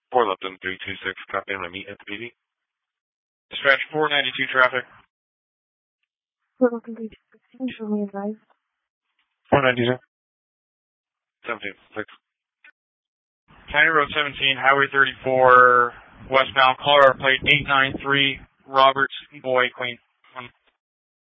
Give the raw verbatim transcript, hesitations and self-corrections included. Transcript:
four Lupton three two six, copy, I'm going to meet at the P D. Dispatch four ninety-two traffic. four Lupton three two six, usually advised. four ninety-two. seventeen six. County Road seventeen, Highway thirty-four, westbound, Colorado plate eight nine three, Roberts, Boy, Queen.